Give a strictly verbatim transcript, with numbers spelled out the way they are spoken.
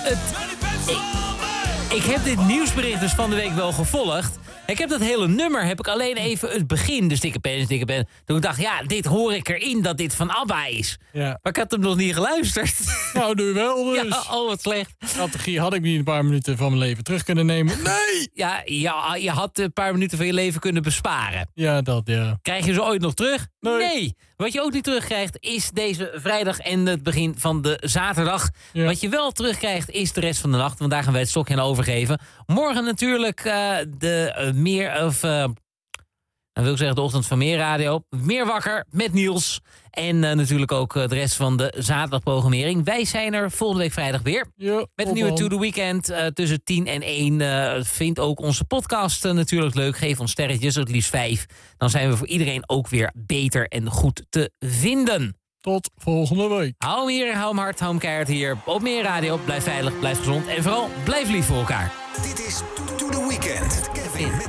Het, ik, ik heb dit nieuwsbericht dus van de week wel gevolgd. Ik heb dat hele nummer, heb ik alleen even het begin, de dikke pen, dikke pen. Toen ik dacht, ja, dit hoor ik erin dat dit van ABBA is. Ja. Maar ik had hem nog niet geluisterd. Nou, nu wel dus. Ja, oh, wat slecht. Strategie had ik niet een paar minuten van mijn leven terug kunnen nemen. Nee! Ja, ja, je had een paar minuten van je leven kunnen besparen. Ja, dat ja. Krijg je ze ooit nog terug? Nee. nee. Wat je ook niet terugkrijgt is deze vrijdag en het begin van de zaterdag. Ja. Wat je wel terugkrijgt is de rest van de nacht. Want daar gaan wij het stokje aan overgeven. Morgen natuurlijk uh, de uh, meer of... Uh, dan wil ik zeggen de ochtend van Meer Radio. Meer wakker met Niels. En uh, natuurlijk ook uh, de rest van de zaterdagprogrammering. Wij zijn er volgende week vrijdag weer. Ja, met een nieuwe To The Weekend uh, tussen tien en één. Uh, vind ook onze podcast uh, natuurlijk leuk. Geef ons sterretjes, het liefst vijf. Dan zijn we voor iedereen ook weer beter en goed te vinden. Tot volgende week. Hou hem hier, hou hem hard, hou hem keihard hier. Op Meer Radio. Blijf veilig, blijf gezond. En vooral, blijf lief voor elkaar. Dit is To The Weekend. Kevin.